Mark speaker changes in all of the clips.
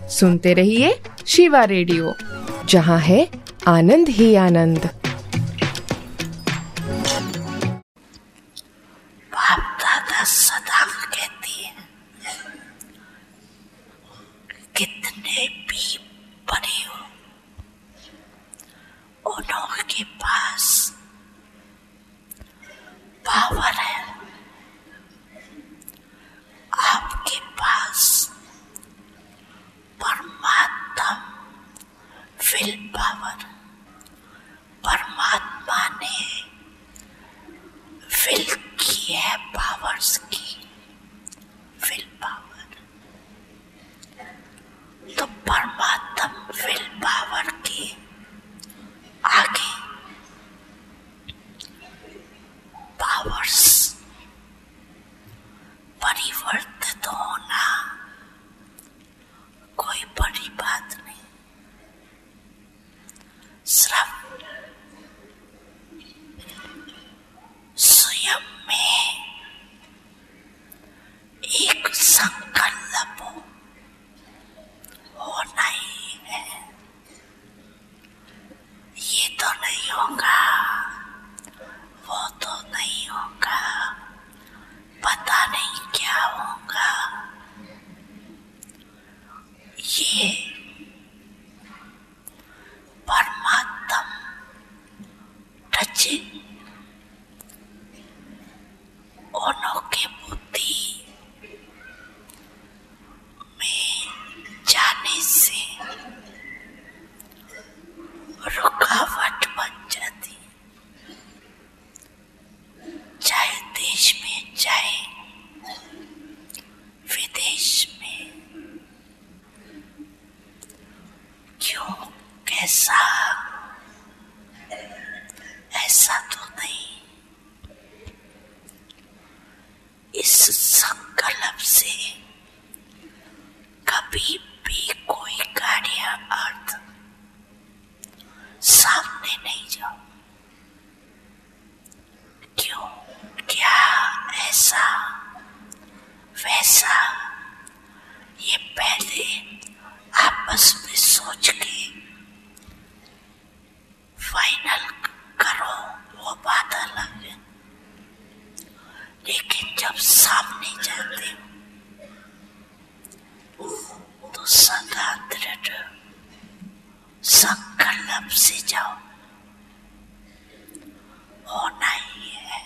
Speaker 1: सुनते रहिए शिवा रेडियो, जहाँ है आनंद ही आनंद।
Speaker 2: बाप दादा सदा कहती है, कितने भी बड़े हो, उनके पास पावर है, आपके पास परमात्मा विल पावर, परमात्मा ने विल की है, पावर्स की विल पावर। तो परमात्मा विल पावर के आगे पावर्स परिवर्तित होना कोई बड़ी बात नहीं। सिर्फ स्वयं में एक संकल्प होना ही है। ये तो नहीं होगा, वो तो नहीं होगा, पता नहीं क्या होगा। ये परमात्मा रचे उनके बुद्धि में जाने से रुकावट बन जाती, चाहे देश में चाहे विदेश में। क्यों, कैसा, ऐसा तो नहीं। इस संकल्प से कभी भी कोई कार्य अर्थ सामने नहीं जाओ। क्यों, क्या, ऐसा, वैसा, ये पहले आपस में सोच के फाइनल करो, वो बात अलग है। लेकिन जब सामने जाते हो तो सदा दृढ़ संकल्प से जाओ, होना ही है।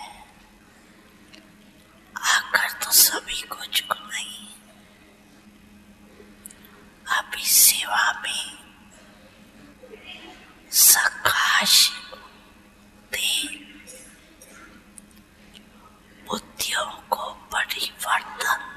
Speaker 2: आकर तो सभी को झुकना ही। अभी सेवा में सकाश दे, बुद्धियों को परिवर्तन